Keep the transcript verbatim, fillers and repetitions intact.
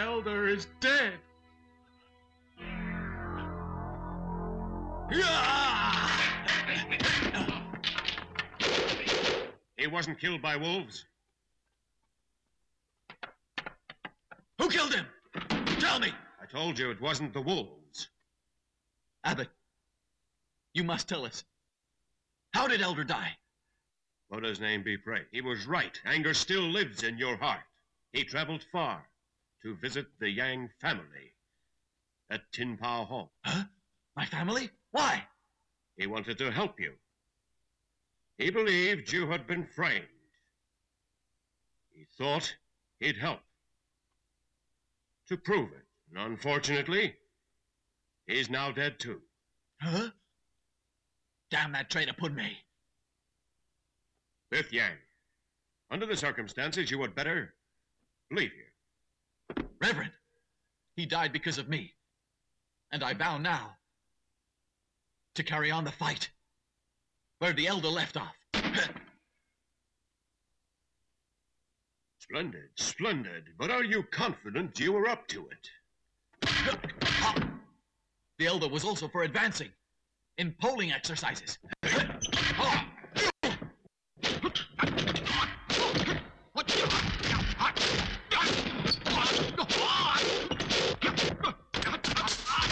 elder is dead. He wasn't killed by wolves. Who killed him? Tell me! I told you it wasn't the wolves. Abbot, you must tell us. How did Elder die? Buddha's name be praised. He was right. Anger still lives in your heart. He traveled far to visit the Yang family at Tin Pao home. Huh? My family? Why? He wanted to help you. He believed you had been framed. He thought he'd help. To prove it. And unfortunately, he's now dead too. Huh? Damn that traitor Punmei. Fifth Yang, under the circumstances, you had better leave here. Reverend, he died because of me. And I vow now to carry on the fight where the elder left off. Splendid, splendid. But are you confident you were up to it? The elder was also for advancing in polling exercises.